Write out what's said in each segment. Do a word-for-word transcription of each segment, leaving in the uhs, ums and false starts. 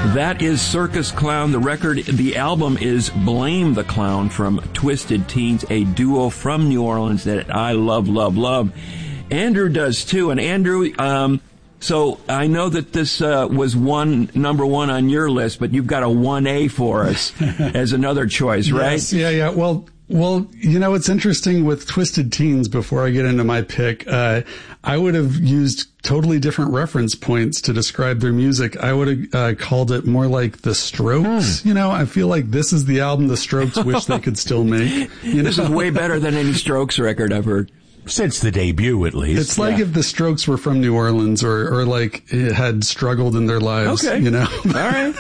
That is Circus Clown. The record, the album is Blame the Clown from Twisted Teens, a duo from New Orleans that I love, love, love. Andrew does too. And Andrew, um, so I know that this uh, was one number one on your list, but you've got a one A for us as another choice, right? Yes, yeah, yeah. Well, well, you know, it's interesting with Twisted Teens. Before I get into my pick, uh, I would have used totally different reference points to describe their music. I would have uh, called it more like The Strokes. Hmm. You know, I feel like this is the album The Strokes wish they could still make. You know? This is way better than any Strokes record I've heard. Since the debut, at least. It's like yeah. if the Strokes were from New Orleans or, or like it had struggled in their lives, okay. you know? All right.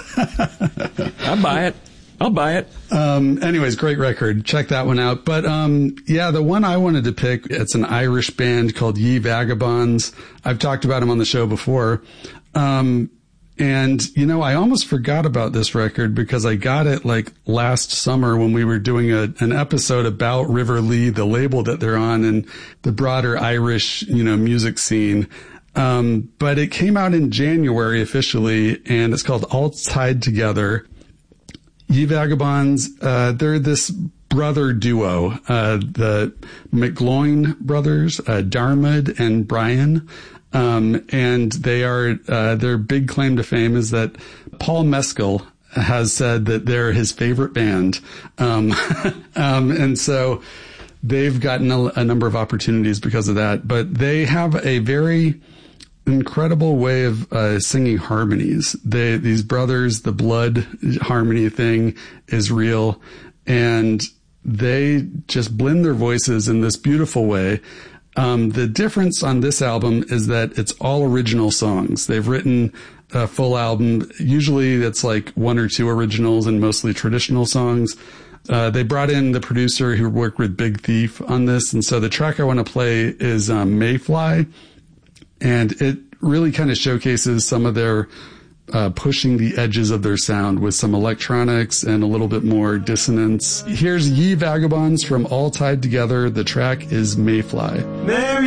I'll buy it. I'll buy it. Um, anyways, great record. Check that one out. But, um, yeah, the one I wanted to pick, it's an Irish band called Ye Vagabonds. I've talked about them on the show before. Um, and, you know, I almost forgot about this record because I got it like last summer when we were doing a, an episode about River Lee, the label that they're on, and the broader Irish, you know, music scene. Um, but it came out in January officially, and it's called All Tied Together. Ye Vagabonds, uh, they're this brother duo, uh, the McGloin brothers, uh, Darmad and Brian. Um, and they are, uh, their big claim to fame is that Paul Mescal has said that they're his favorite band. Um, um, and so they've gotten a, a number of opportunities because of that, but they have a very incredible way of uh, singing harmonies. They, these brothers, the blood harmony thing is real, and they just blend their voices in this beautiful way. Um, the difference on this album is that it's all original songs. They've written a full album. Usually it's like one or two originals and mostly traditional songs. Uh, they brought in the producer who worked with Big Thief on this. And so the track I want to play is um, Mayfly. And it really kind of showcases some of their uh, pushing the edges of their sound with some electronics and a little bit more dissonance. Here's Ye Vagabonds from All Tied Together. The track is Mayfly. Mary